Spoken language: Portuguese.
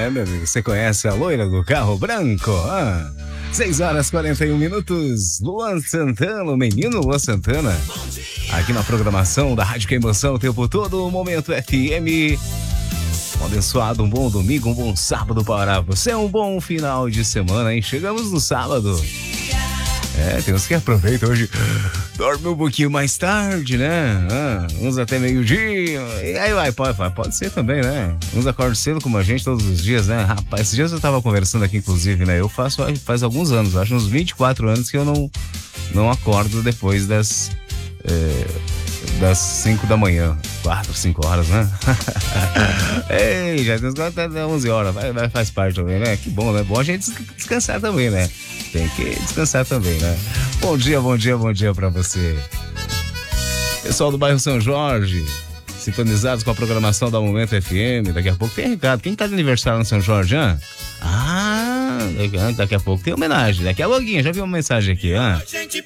meu amigo, você conhece a loira do carro branco? 6 horas 41 minutos. Luan Santana, o menino Luan Santana, aqui na programação da Rádio Que Emoção o tempo todo, Momento FM. Um abençoado, um bom domingo, um bom sábado para você, um bom final de semana, hein? Chegamos no sábado. Tem uns que aproveitam hoje, dorme um pouquinho mais tarde, né? Uns até meio-dia. E aí pode ser também, né? Uns acordam cedo como a gente todos os dias, né? Rapaz, esses dias eu tava conversando aqui, inclusive, né? Eu faço faz alguns anos, acho uns 24 anos que eu não acordo depois das 5 da manhã, 4, 5 horas, né? Ei, já tem uns até 11 horas, faz parte também, né? Que bom, né? Bom a gente descansar também, né? Tem que descansar também, né? Bom dia pra você. Pessoal do bairro São Jorge, sintonizados com a programação da Momento FM. Daqui a pouco tem recado. Quem tá de aniversário no São Jorge, daqui a pouco tem homenagem. Daqui a pouquinho, já vi uma mensagem aqui,